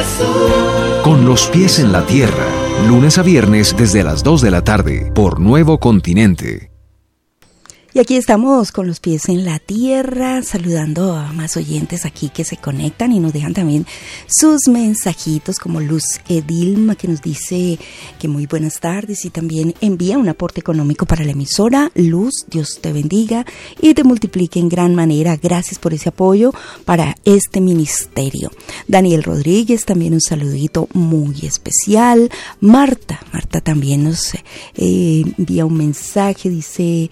Con los pies en la tierra, lunes a viernes desde las 2 de la tarde, por Nuevo Continente. Y aquí estamos con los pies en la tierra, saludando a más oyentes aquí que se conectan y nos dejan también sus mensajitos, como Luz Edilma, que nos dice que muy buenas tardes y también envía un aporte económico para la emisora. Luz, Dios te bendiga y te multiplique en gran manera. Gracias por ese apoyo para este ministerio. Daniel Rodríguez, también un saludito muy especial. Marta también nos envía un mensaje, dice...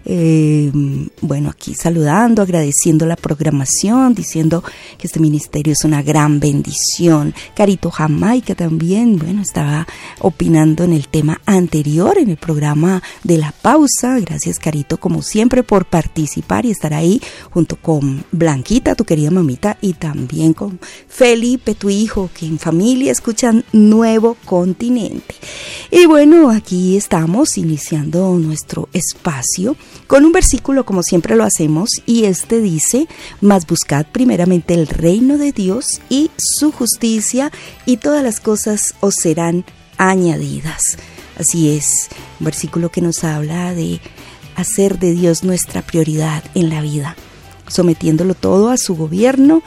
bueno, aquí saludando, agradeciendo la programación, diciendo que este ministerio es una gran bendición. Carito Jamaica también, bueno, estaba opinando en el tema anterior, en el programa de la pausa. Gracias, Carito, como siempre, por participar y estar ahí junto con Blanquita, tu querida mamita, y también con Felipe, tu hijo, que en familia escuchan Nuevo Continente. Y bueno, aquí estamos iniciando nuestro espacio con un versículo, como siempre lo hacemos, y este dice: mas buscad primeramente el reino de Dios y su justicia, y todas las cosas os serán añadidas. Así es, un versículo que nos habla de hacer de Dios nuestra prioridad en la vida, sometiéndolo todo a su gobierno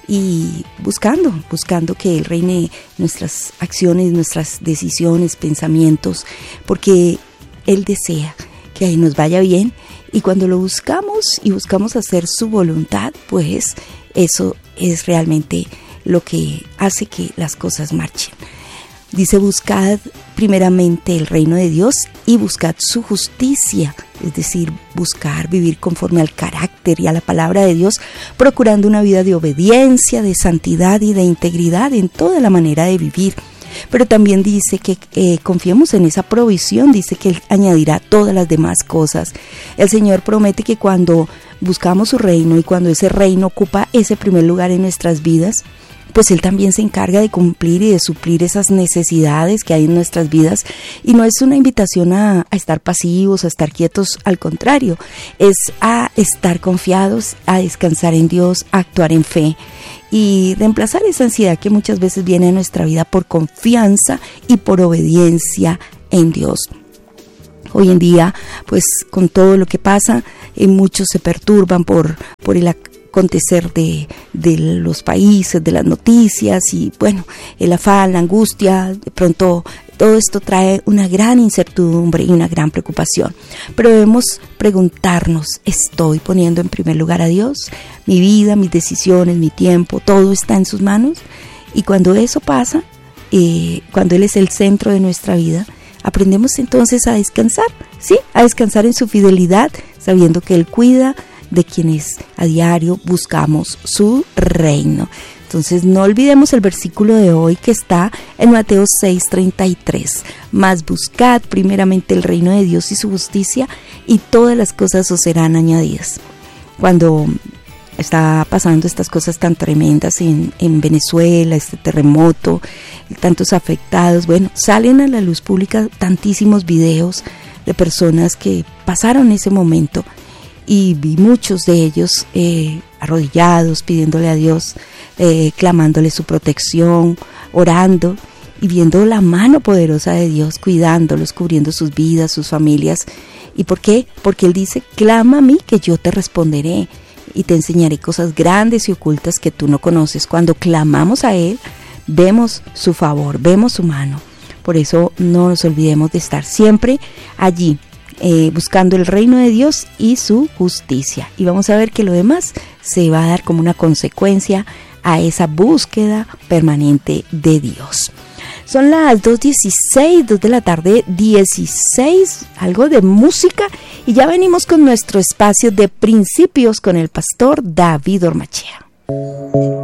y buscando que Él reine nuestras acciones, nuestras decisiones, pensamientos, porque Él desea que ahí nos vaya bien. Y cuando lo buscamos y buscamos hacer su voluntad, pues eso es realmente lo que hace que las cosas marchen. Dice: buscad primeramente el reino de Dios y buscad su justicia, es decir, buscar vivir conforme al carácter y a la palabra de Dios, procurando una vida de obediencia, de santidad y de integridad en toda la manera de vivir. Pero también dice que confiemos en esa provisión, dice que Él añadirá todas las demás cosas. El Señor promete que cuando buscamos su reino y cuando ese reino ocupa ese primer lugar en nuestras vidas, pues Él también se encarga de cumplir y de suplir esas necesidades que hay en nuestras vidas. Y no es una invitación a estar pasivos, a estar quietos, al contrario, es a estar confiados, a descansar en Dios, a actuar en fe y reemplazar esa ansiedad que muchas veces viene a nuestra vida por confianza y por obediencia en Dios. Hoy en día, pues con todo lo que pasa, muchos se perturban por el acontecer de los países, de las noticias, y bueno, el afán, la angustia, de pronto todo esto trae una gran incertidumbre y una gran preocupación. Pero debemos preguntarnos: ¿estoy poniendo en primer lugar a Dios? Mi vida, mis decisiones, mi tiempo, todo está en sus manos. Y cuando eso pasa, cuando Él es el centro de nuestra vida, aprendemos entonces a descansar, ¿sí? A descansar en su fidelidad, sabiendo que Él cuida de quienes a diario buscamos su reino. Entonces no olvidemos el versículo de hoy que está en Mateo 6:33. Mas buscad primeramente el reino de Dios y su justicia, y todas las cosas os serán añadidas. Cuando está pasando estas cosas tan tremendas en Venezuela, este terremoto, tantos afectados, bueno, salen a la luz pública tantísimos videos de personas que pasaron ese momento, y vi muchos de ellos arrodillados, pidiéndole a Dios, clamándole su protección, orando y viendo la mano poderosa de Dios, cuidándolos, cubriendo sus vidas, sus familias. ¿Y por qué? Porque Él dice: clama a mí que yo te responderé y te enseñaré cosas grandes y ocultas que tú no conoces. Cuando clamamos a Él, vemos su favor, vemos su mano. Por eso no nos olvidemos de estar siempre allí, buscando el reino de Dios y su justicia. Y vamos a ver que lo demás se va a dar como una consecuencia a esa búsqueda permanente de Dios. Son las 2:16, 2 de la tarde, 16, algo de música, y ya venimos con nuestro espacio de principios con el pastor David Ormachea.